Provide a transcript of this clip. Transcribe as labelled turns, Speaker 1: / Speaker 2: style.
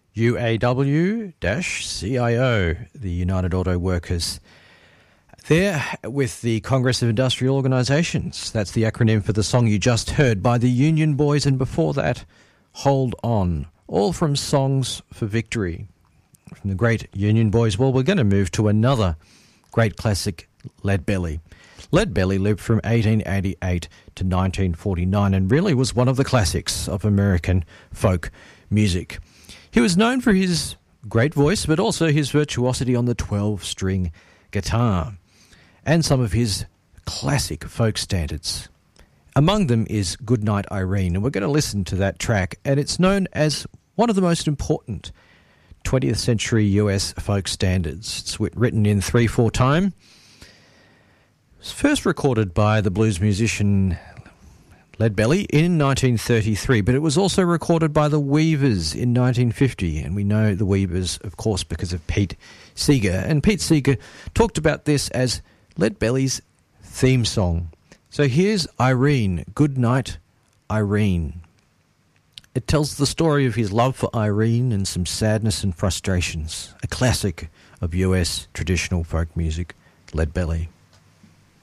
Speaker 1: UAW-CIO, the United Auto Workers. They're with the Congress of Industrial Organisations. That's the acronym for the song you just heard by the Union Boys, and before that, Hold On. All from Songs for Victory. From the great Union Boys, well, we're going to move to another great classic, Leadbelly. Leadbelly lived from 1888 to 1949 and really was one of the classics of American folk music. He was known for his great voice, but also his virtuosity on the 12-string guitar and some of his classic folk standards. Among them is Goodnight Irene, and we're going to listen to that track, and it's known as one of the most important 20th century US folk standards. It's written in 3/4 time. It was first recorded by the blues musician Leadbelly in 1933, but it was also recorded by the Weavers in 1950, and we know the Weavers, of course, because of Pete Seeger, and Pete Seeger talked about this as Leadbelly's theme song. So here's Irene, Goodnight Irene. It tells the story of his love for Irene and some sadness and frustrations, a classic of US traditional folk music, Leadbelly.